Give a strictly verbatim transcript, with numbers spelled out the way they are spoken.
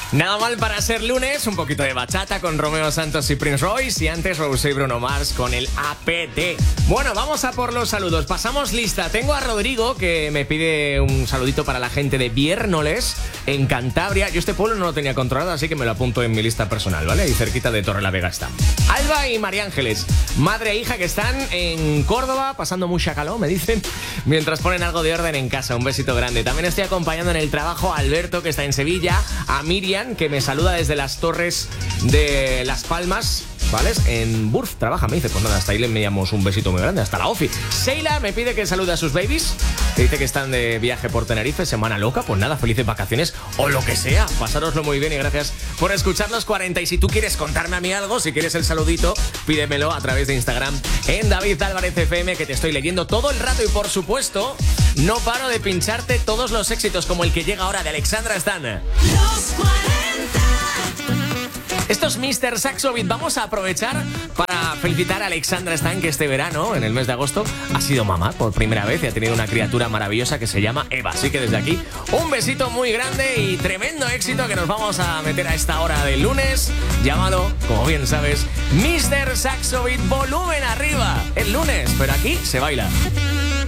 Nada mal para ser lunes, un poquito de bachata con Romeo Santos y Prince Royce y antes Rosé y Bruno Mars con el A P T. Bueno, vamos a por los saludos, pasamos lista. Tengo a Rodrigo que me pide un saludito para la gente de Viérnoles, en Cantabria. Yo este pueblo no lo tenía controlado, así que me lo apunto en mi lista personal, ¿vale? Ahí cerquita de Torrelavega está. Alba y María Ángeles, madre e hija que están en Córdoba, pasando mucha calor, me dicen, mientras ponen algo de orden en casa. Un besito grande. También estoy acompañando en el trabajo a Alberto, que está en Sevilla, a Miriam, que me saluda desde las Torres de Las Palmas, ¿vale? En Burf trabaja, me dice, pues nada, hasta ahí le enviamos un besito muy grande, hasta la ofi. Sheila me pide que salude a sus babies, que dice que están de viaje por Tenerife, semana loca, pues nada, felices vacaciones o lo que sea, pasároslo muy bien y gracias por escuchar los cuarenta. Y si tú quieres contarme a mí algo, si quieres el saludito, pídemelo a través de Instagram en David Álvarez F M, que te estoy leyendo todo el rato y por supuesto no paro de pincharte todos los éxitos como el que llega ahora de Alexandra Stan. Los cuarenta. Esto es mister Saxo Beat. Vamos a aprovechar para felicitar a Alexandra Stan, que este verano, en el mes de agosto, ha sido mamá por primera vez y ha tenido una criatura maravillosa que se llama Eva. Así que desde aquí, un besito muy grande y tremendo éxito que nos vamos a meter a esta hora del lunes, llamado, como bien sabes, mister Saxo Beat, volumen arriba. El lunes, pero aquí se baila.